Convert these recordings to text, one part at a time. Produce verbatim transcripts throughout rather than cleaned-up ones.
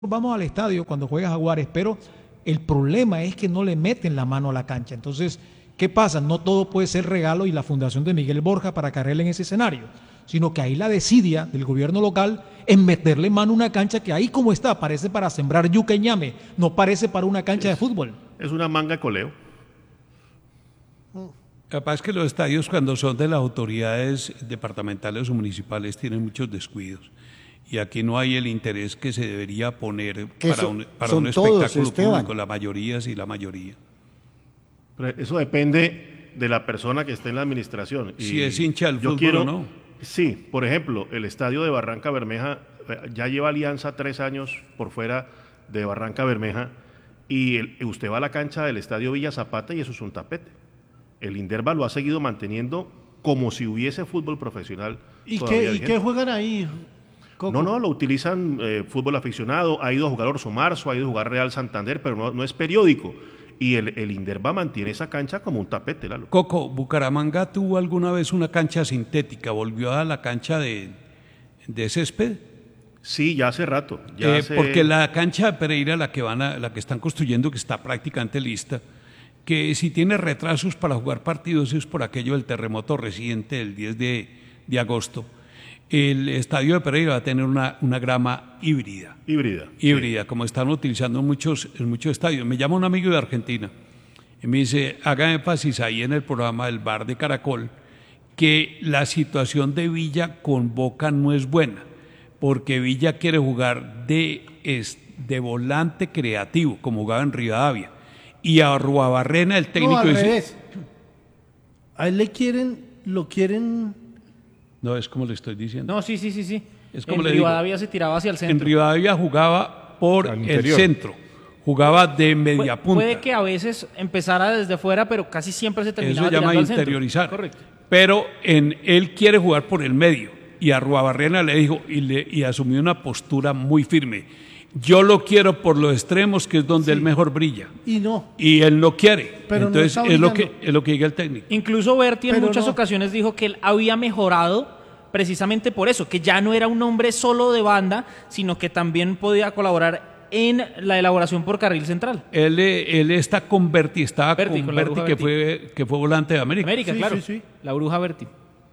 Vamos al estadio cuando juega Jaguares, pero el problema es que no le meten la mano a la cancha. Entonces, ¿qué pasa? No todo puede ser regalo y la fundación de Miguel Borja para cargarle en ese escenario, sino que ahí la desidia del gobierno local en meterle mano a una cancha que ahí como está, parece para sembrar yuca y ñame, no parece para una cancha es, de fútbol. Es una manga de coleo. Capaz que los estadios cuando son de las autoridades departamentales o municipales tienen muchos descuidos. Y aquí no hay el interés que se debería poner para son, un, para son un todos, espectáculo Esteban. público, la mayoría sí, la mayoría. Pero eso depende de la persona que esté en la administración. Y si es hincha del yo fútbol quiero, o no. Sí, por ejemplo, el estadio de Barranca Bermeja ya lleva Alianza tres años por fuera de Barranca Bermeja y el, usted va a la cancha del estadio Villa Zapata y eso es un tapete. El Inderva lo ha seguido manteniendo como si hubiese fútbol profesional. ¿Y qué, ¿y qué juegan ahí? Coco. No, no, lo utilizan eh, fútbol aficionado, ha ido a jugar Orso Marzo, ha ido a jugar Real Santander, pero no, no es periódico. Y el, el Inderva mantiene esa cancha como un tapete, Lalo. Coco, ¿Bucaramanga tuvo alguna vez una cancha sintética? ¿Volvió a la cancha de, de césped? Sí, ya hace rato. Ya Eh, hace... Porque la cancha de Pereira, la que, van a, la que están construyendo, que está prácticamente lista, que si tiene retrasos para jugar partidos es por aquello del terremoto reciente del diez de agosto. El estadio de Pereira va a tener una, una grama híbrida. Híbrida. Híbrida, sí. como están utilizando en muchos, en muchos estadios. Me llama un amigo de Argentina y me dice, haga énfasis ahí en el programa del Bar de Caracol, que la situación de Villa con Boca no es buena, porque Villa quiere jugar de, de volante creativo, como jugaba en Rivadavia. Y a Arruabarrena, el técnico... No, al dice, revés. A él le quieren, lo quieren... No, es como le estoy diciendo. No, sí, sí, sí, sí. Es como en le digo. Rivadavia se tiraba hacia el centro. En Rivadavia jugaba por Al el interior. centro, jugaba de media Pu- punta. Puede que a veces empezara desde fuera, pero casi siempre se terminaba Eso se llama tirando al centro. interiorizar. Correcto. Pero en, él quiere jugar por el medio. Y Arruabarrena le dijo y, le, y asumió una postura muy firme. Yo lo quiero por los extremos, que es donde Sí. él mejor brilla. Y no. Y él no quiere. Pero no Entonces está es, lo que, obligando. es lo que diga el técnico. Incluso Berti en Pero muchas no. ocasiones dijo que él había mejorado precisamente por eso, que ya no era un hombre solo de banda, sino que también podía colaborar en la elaboración por carril central. Él, eh, él está con Berti, estaba Berti, con con la Berti, bruja que Berti. fue, que fue volante de América. América, Sí, claro. sí, sí. La bruja Berti.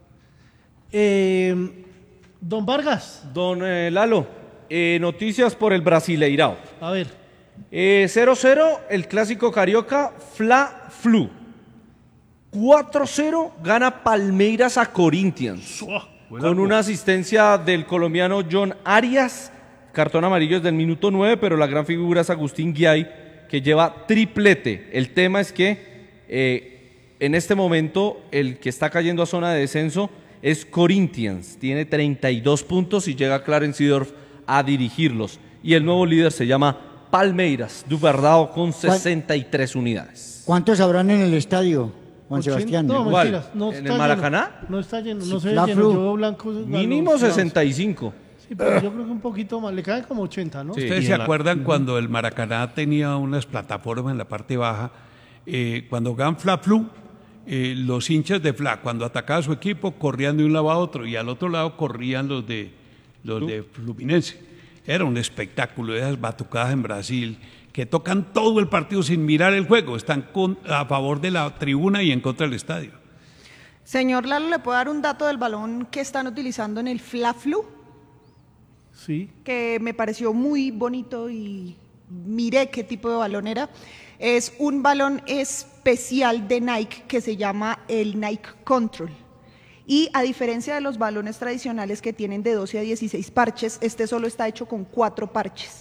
Eh, Don Vargas, Don eh, Lalo, eh, noticias por el Brasileirao. a ver. Eh, cero cero, el clásico carioca, Fla Flu. cuatro cero gana Palmeiras a Corinthians. Con una asistencia del colombiano John Arias. Cartón amarillo es del minuto nueve, pero la gran figura es Agustín Guiay, que lleva triplete. El tema es que eh, en este momento el que está cayendo a zona de descenso es Corinthians. Tiene treinta y dos puntos y llega Clarence Seedorf a dirigirlos. Y el nuevo líder se llama Palmeiras du Verdao con sesenta y tres unidades. ¿Cuántos habrán en el estadio, Juan ochenta Sebastián? No, ¿Cuál? mentiras. No ¿En está el Maracaná? Lleno. No está lleno, no Sí, se la ve lleno. Flu. Yo veo blancos. Mínimo los lados. sesenta y cinco. Sí, pero yo creo que un poquito más. Le caen como ochenta, ¿no? Sí. ¿Ustedes Y se en la- acuerdan cuando el Maracaná tenía unas plataformas en la parte baja? Eh, cuando jugaban Fla Flu, eh, los hinchas de Fla, cuando atacaba a su equipo, corrían de un lado a otro y al otro lado corrían los de, los de Fluminense. Era un espectáculo, esas batucadas en Brasil, que tocan todo el partido sin mirar el juego, están con, a favor de la tribuna y en contra del estadio. Señor Lalo, ¿le puedo dar un dato del balón que están utilizando en el Fla-Flu? Sí. Que me pareció muy bonito y miré qué tipo de balón era. Es un balón especial de Nike que se llama el Nike Control. Y a diferencia de los balones tradicionales que tienen de doce a dieciséis parches, este solo está hecho con cuatro parches.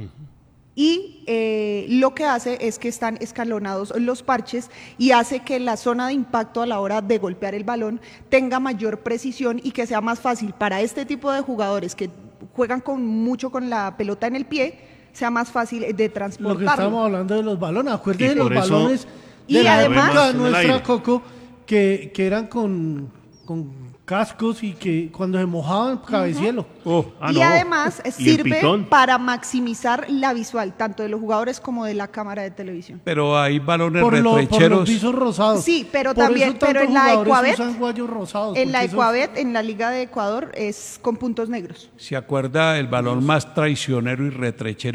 Y eh, lo que hace es que están escalonados los parches y hace que la zona de impacto a la hora de golpear el balón tenga mayor precisión y que sea más fácil para este tipo de jugadores que juegan con mucho con la pelota en el pie, sea más fácil de Lo que transportarlo. estamos hablando de los balones. Acuérdese Y de los por eso- balones Y de la además- época en el nuestra, aire. Coco, que, que eran con, con cascos y que cuando se mojaban, cabecielo. Oh, ah, y no. además ¿Y el sirve pitón? para maximizar la visual, tanto de los jugadores como de la cámara de televisión. Pero hay balones Por, lo- por retrecheros. los pisos rosados. Sí, pero Por también- eso pero tantos en la jugadores Ecuabet- usan guayos rosados, En la porque eso- Ecuabet, en la Liga de Ecuador, es con puntos negros. ¿Se acuerda el balón más traicionero y retrechero